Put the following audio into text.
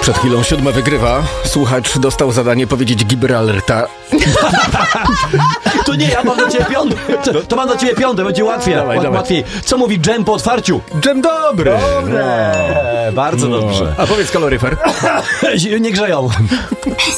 Przed chwilą 7 wygrywa. Słuchacz dostał zadanie powiedzieć Gibraltar. To nie, ja mam dla ciebie piąte. To mam dla ciebie piąte, będzie łatwiej. Łatwiej. Co mówi dżem po otwarciu? Dżem dobry. Dobre. Bardzo dobrze. A powiedz kaloryfer. Nie grzeją.